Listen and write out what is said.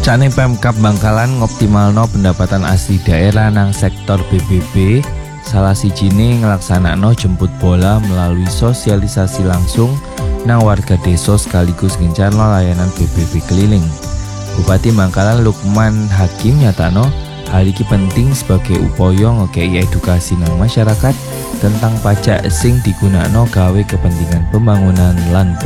Rencane Pemkab Bangkalan ngoptimalno pendapatan asli daerah nang sektor BBB. Salah sijine nglaksanakno jemput bola melalui sosialisasi langsung nang warga desa sekaligus ngencarno layanan BBB keliling. Bupati Bangkalan Lukman Hakim nyatano hal iki penting sebagai upaya ngekei edukasi nang masyarakat tentang pajak sing digunakno gawe kepentingan pembangunan lan